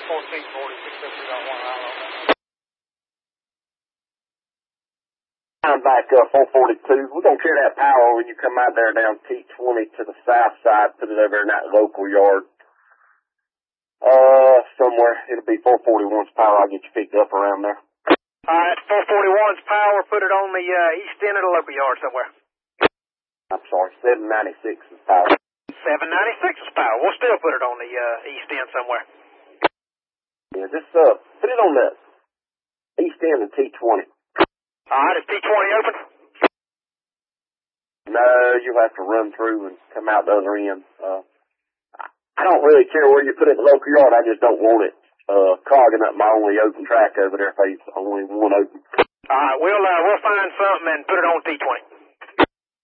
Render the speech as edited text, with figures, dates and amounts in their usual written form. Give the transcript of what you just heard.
I'm back 442. We're going to carry that power when you come out there down T20 to the south side, put it over in that local yard. Somewhere. It'll be 441's power. I'll get you picked up around there. Alright, 441's power, put it on the east end of the local yard somewhere. I'm sorry, 796's power. 796's power. We'll still put it on the east end somewhere. Yeah, just put it on the east end of T20. Alright, is T20 open? No, you'll have to run through and come out the other end. I don't really care where you put it in the local yard. I just don't want it clogging up my only open track over there if there's only one open. Alright, we'll find something and put it on T20.